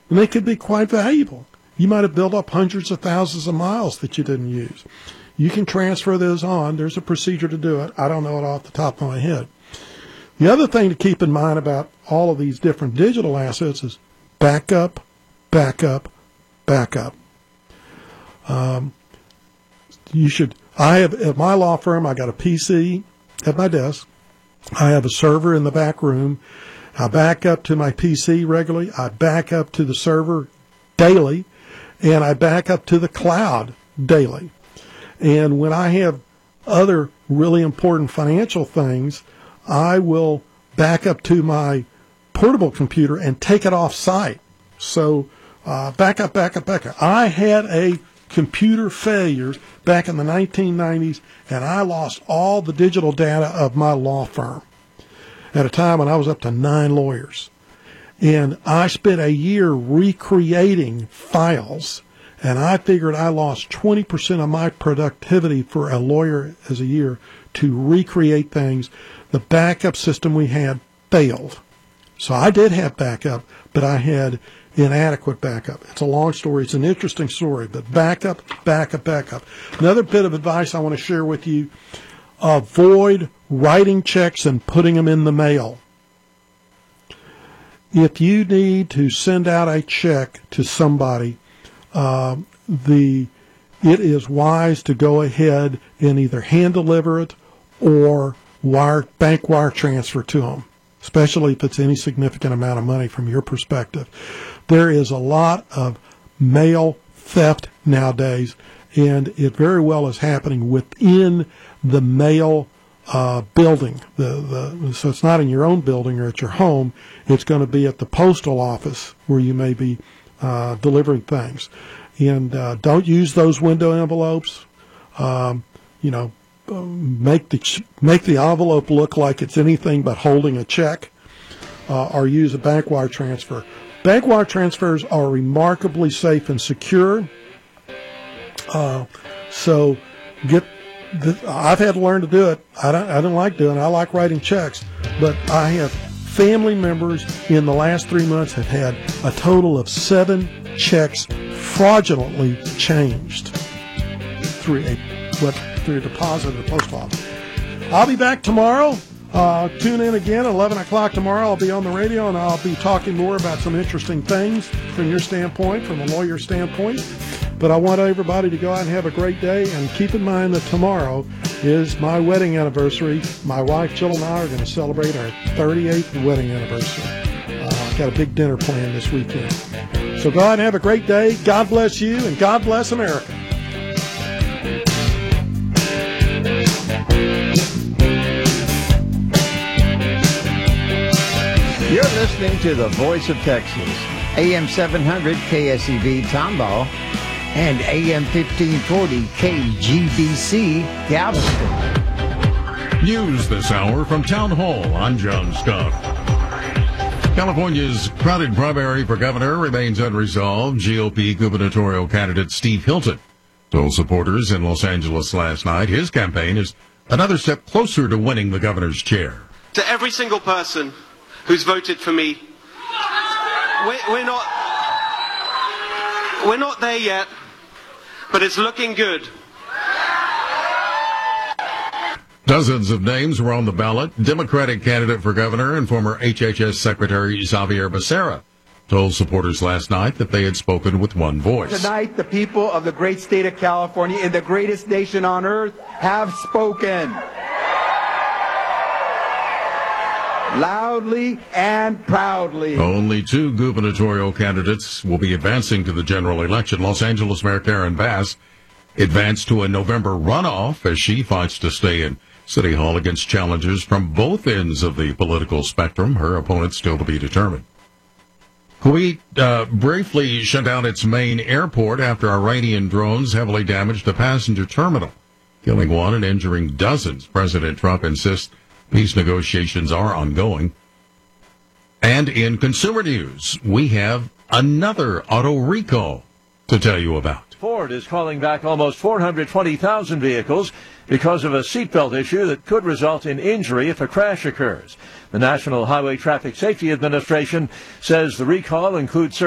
and they could be quite valuable. You might have built up hundreds of thousands of miles that you didn't use. You can transfer those on. There's a procedure to do it. I don't know it off the top of my head. The other thing to keep in mind about all of these different digital assets is backup, backup, backup. I have, at my law firm, I got a PC at my desk. I have a server in the back room. I back up to my PC regularly. I back up to the server daily, and I back up to the cloud daily. And when I have other really important financial things, I will back up to my portable computer and take it off site. So backup, backup, backup. I had a computer failure back in the 1990s, and I lost all the digital data of my law firm at a time when I was up to 9 lawyers. And I spent a year recreating files, and I figured I lost 20% of my productivity for a lawyer as a year to recreate things. The backup system we had failed. So I did have backup, but I had inadequate backup. It's a long story. It's an interesting story, but backup, backup, backup. Another bit of advice I want to share with you, avoid writing checks and putting them in the mail. If you need to send out a check to somebody, it is wise to go ahead and either hand deliver it or bank wire transfer to them, especially if it's any significant amount of money from your perspective. There is a lot of mail theft nowadays, and it very well is happening within the mail building. So it's not in your own building or at your home. It's going to be at the postal office where you may be delivering things. And don't use those window envelopes. Make the envelope look like it's anything but holding a check, or use a bank wire transfer. Bank wire transfers are remarkably safe and secure. So I've had to learn to do it. I don't like doing it. I like writing checks, but I have family members in the last 3 months have had a total of 7 checks fraudulently changed through a deposit at the post office. I'll be back tomorrow. Tune in again at 11 o'clock tomorrow. I'll be on the radio, and I'll be talking more about some interesting things from your standpoint, from a lawyer standpoint. But I want everybody to go out and have a great day, and keep in mind that tomorrow is my wedding anniversary. My wife, Jill, and I are going to celebrate our 38th wedding anniversary. Got a big dinner planned this weekend. So go out and have a great day. God bless you, and God bless America. You're listening to the Voice of Texas, AM 700 KSEV Tomball and AM 1540 KGBC Galveston. News this hour from Town Hall. I'm John Scott. California's crowded primary for governor remains unresolved. GOP gubernatorial candidate Steve Hilton told supporters in Los Angeles last night his campaign is another step closer to winning the governor's chair. To every single person who's voted for me, we're not there yet, but it's looking good. Dozens of names were on the ballot. Democratic candidate for governor and former HHS Secretary Xavier Becerra told supporters last night that they had spoken with one voice. Tonight, the people of the great state of California, in the greatest nation on earth, have spoken. Loudly and proudly. Only 2 gubernatorial candidates will be advancing to the general election. Los Angeles Mayor Karen Bass advanced to a November runoff as she fights to stay in City Hall against challengers from both ends of the political spectrum. Her opponent still to be determined. Kuwait briefly shut down its main airport after Iranian drones heavily damaged a passenger terminal, killing 1 and injuring dozens. President Trump insists peace negotiations are ongoing. And in consumer news, we have another auto recall to tell you about. Ford is calling back almost 420,000 vehicles because of a seatbelt issue that could result in injury if a crash occurs. The National Highway Traffic Safety Administration says the recall includes